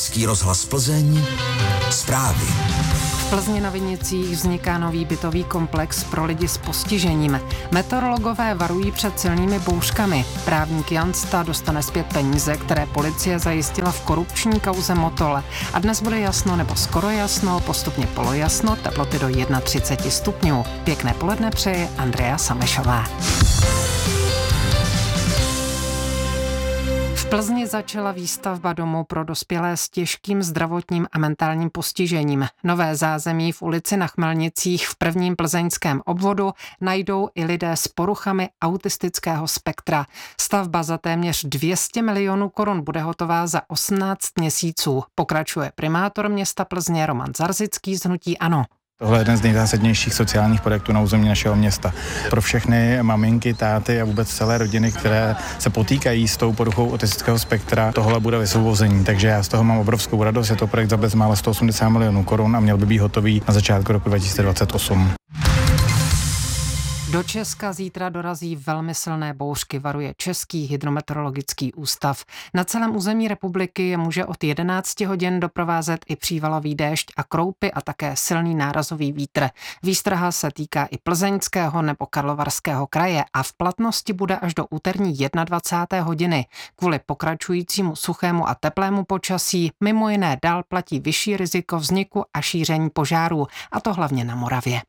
Český rozhlas Plzeň, zprávy. V Plzni na Vinicích vzniká nový bytový komplex pro lidi s postižením. Meteorologové varují před silnými bouřkami. Právník Jan Sta dostane zpět peníze, které policie zajistila v korupční kauze Motol. A dnes bude jasno nebo skoro jasno, postupně polojasno, teploty do 31 stupňů. Pěkné poledne přeje Andrea Samešová. V Plzni začala výstavba domu pro dospělé s těžkým zdravotním a mentálním postižením. Nové zázemí v ulici na Chmelnicích v prvním plzeňském obvodu najdou i lidé s poruchami autistického spektra. Stavba za téměř 200 milionů korun bude hotová za 18 měsíců. Pokračuje primátor města Plzně Roman Zarzický z hnutí ANO. Tohle je jeden z nejzásadnějších sociálních projektů na území našeho města. Pro všechny maminky, táty a vůbec celé rodiny, které se potýkají s tou poruchou autistického spektra, tohle bude vysvobození. Takže já z toho mám obrovskou radost. Je to projekt za bezmála 180 milionů korun a měl by být hotový na začátku roku 2028. Do Česka zítra dorazí velmi silné bouřky, varuje Český hydrometeorologický ústav. Na celém území republiky je může od 11 hodin doprovázet i přívalový déšť a kroupy a také silný nárazový vítr. Výstraha se týká i Plzeňského nebo Karlovarského kraje a v platnosti bude až do úterní 21. hodiny. Kvůli pokračujícímu suchému a teplému počasí mimo jiné dál platí vyšší riziko vzniku a šíření požárů, a to hlavně na Moravě.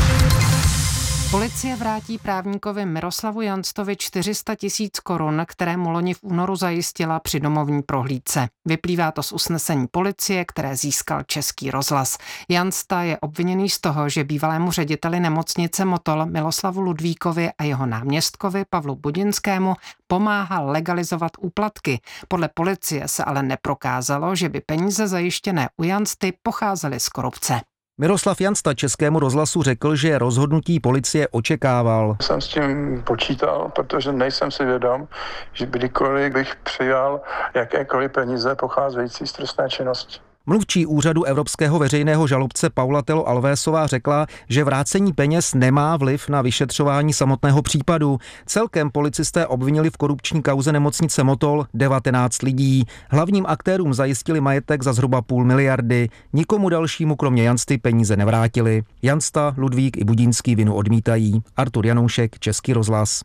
Policie vrátí právníkovi Miroslavu Janstovi 400 000 korun, které mu loni v únoru zajistila při domovní prohlídce. Vyplývá to z usnesení policie, které získal Český rozhlas. Jansta je obviněný z toho, že bývalému řediteli nemocnice Motol Miloslavu Ludvíkovi a jeho náměstkovi Pavlu Budinskému pomáhal legalizovat úplatky. Podle policie se ale neprokázalo, že by peníze zajištěné u Jansty pocházely z korupce. Miroslav Jansta Českému rozhlasu řekl, že rozhodnutí policie očekával. Jsem s tím počítal, protože nejsem si vědom, že kdykoliv bych přijal jakékoliv peníze pocházející z trestné činnosti. Mluvčí úřadu evropského veřejného žalobce Paula Telo Alvésová řekla, že vrácení peněz nemá vliv na vyšetřování samotného případu. Celkem policisté obvinili v korupční kauze nemocnice Motol 19 lidí. Hlavním aktérům zajistili majetek za zhruba 500 miliony. Nikomu dalšímu kromě Jansty peníze nevrátili. Jansta, Ludvík i Budínský vinu odmítají. Artur Janoušek, Český rozhlas.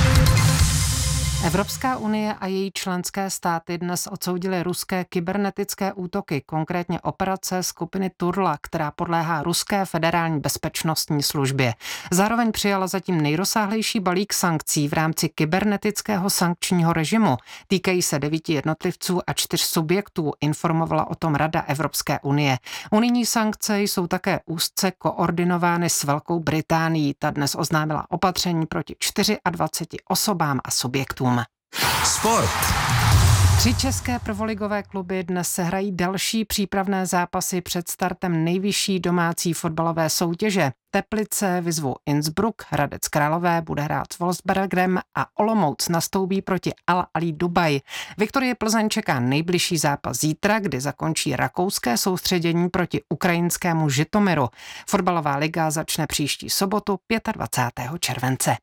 Evropská unie a její členské státy dnes odsoudily ruské kybernetické útoky, konkrétně operace skupiny Turla, která podléhá ruské federální bezpečnostní službě. Zároveň přijala zatím nejrozsáhlejší balík sankcí v rámci kybernetického sankčního režimu. Týkají se 9 jednotlivců a 4 subjektů, informovala o tom Rada Evropské unie. Unijní sankce jsou také úzce koordinovány s Velkou Británií. Ta dnes oznámila opatření proti 24 osobám a subjektům. Sport. 3 české prvoligové kluby dnes sehrají další přípravné zápasy před startem nejvyšší domácí fotbalové soutěže. Teplice vyzvou Innsbruck, Hradec Králové bude hrát s Wolfsbergem a Olomouc nastoupí proti Al-Ali Dubaj. Viktorie Plzeň čeká nejbližší zápas zítra, kdy zakončí rakouské soustředění proti ukrajinskému Žitomiru. Fotbalová liga začne příští sobotu 25. července.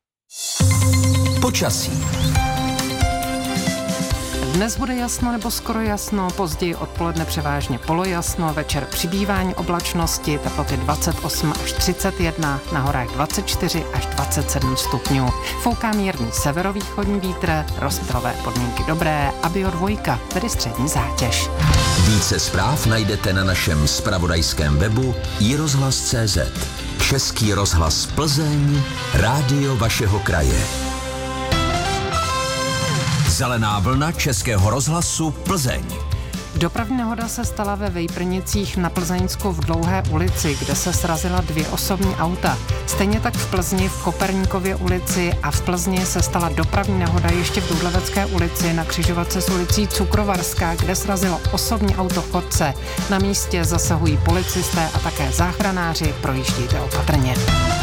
Počasí. Dnes bude jasno nebo skoro jasno, později odpoledne převážně polojasno, večer přibývání oblačnosti, teploty 28 až 31, na horách 24 až 27 stupňů. Fouká mírný severovýchodní vítr, rozptylové podmínky dobré a Bio 2, tedy střední zátěž. Více zpráv najdete na našem zpravodajském webu iRozhlas.cz. Český rozhlas Plzeň, rádio vašeho kraje. Zelená vlna Českého rozhlasu Plzeň. Dopravní nehoda se stala ve Vejprnicích na Plzeňsku v Dlouhé ulici, kde se srazila 2 osobní auta. Stejně tak v Plzni v Koperníkově ulici a v Plzni se stala dopravní nehoda ještě v Dudlevecké ulici na křižovatce s ulicí Cukrovarská, kde srazilo osobní auto chodce. Na místě zasahují policisté a také záchranáři, projíždějte opatrně.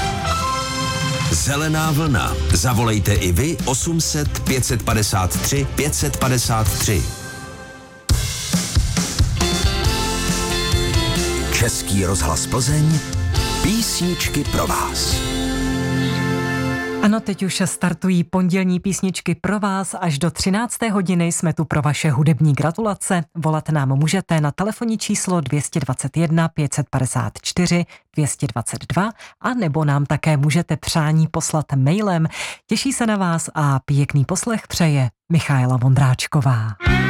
Zelená vlna. Zavolejte i vy 800 553 553. Český rozhlas Plzeň. Písničky pro vás. Ano, teď už startují pondělní písničky pro vás. Až do 13. hodiny jsme tu pro vaše hudební gratulace. Volat nám můžete na telefonní číslo 221 554 222 a nebo nám také můžete přání poslat mailem. Těší se na vás a pěkný poslech přeje Michaela Vondráčková.